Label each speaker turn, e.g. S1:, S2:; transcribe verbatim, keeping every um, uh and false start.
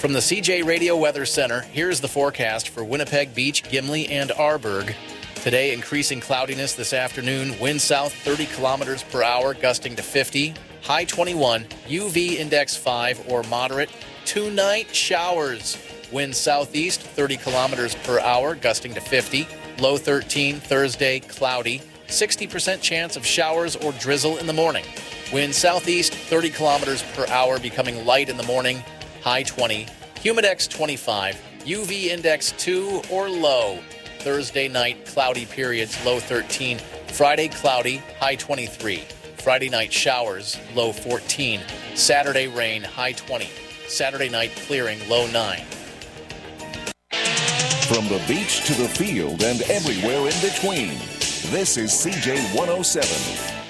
S1: From the C J Radio Weather Center, here's the forecast for Winnipeg Beach, Gimli, and Arborg. Today, increasing cloudiness this afternoon. Wind south thirty kilometers per hour, gusting to fifty. High twenty-one. U V index five or moderate. Tonight, showers. Wind southeast thirty kilometers per hour, gusting to fifty. Low thirteen. Thursday, cloudy. sixty percent chance of showers or drizzle in the morning. Wind southeast thirty kilometers per hour, becoming light in the morning. High twenty. Humidex twenty-five. U V index two or low. Thursday night, cloudy periods, low thirteen. Friday, cloudy, high twenty-three. Friday night, showers, low fourteen. Saturday, rain, high twenty. Saturday night, clearing, low nine.
S2: From the beach to the field and everywhere in between, this is C J one oh seven.